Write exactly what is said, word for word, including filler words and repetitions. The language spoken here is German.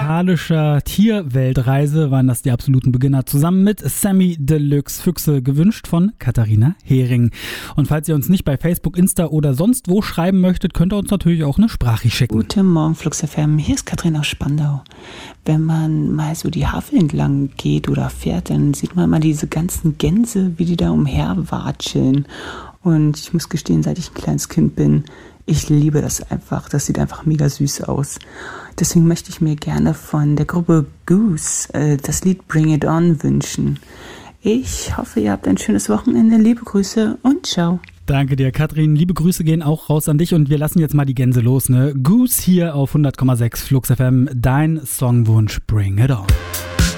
musikalischer Tierweltreise waren das die absoluten Beginner zusammen mit Sammy Deluxe, Füchse gewünscht von Katharina Hering. Und falls ihr uns nicht bei Facebook, Insta oder sonst wo schreiben möchtet, könnt ihr uns natürlich auch eine Sprachricht schicken. Guten Morgen, Flux F M. Hier ist Katrin aus Spandau. Wenn man mal so die Havel entlang geht oder fährt, dann sieht man mal diese ganzen Gänse, wie die da umherwatscheln. Und ich muss gestehen, seit ich ein kleines Kind bin, ich liebe das einfach. Das sieht einfach mega süß aus. Deswegen möchte ich mir gerne von der Gruppe Goose äh, das Lied Bring It On wünschen. Ich hoffe, ihr habt ein schönes Wochenende. Liebe Grüße und ciao. Danke dir, Katrin. Liebe Grüße gehen auch raus an dich und wir lassen jetzt mal die Gänse los, ne? Goose hier auf hundert Komma sechs Flux F M. Dein Songwunsch Bring It On.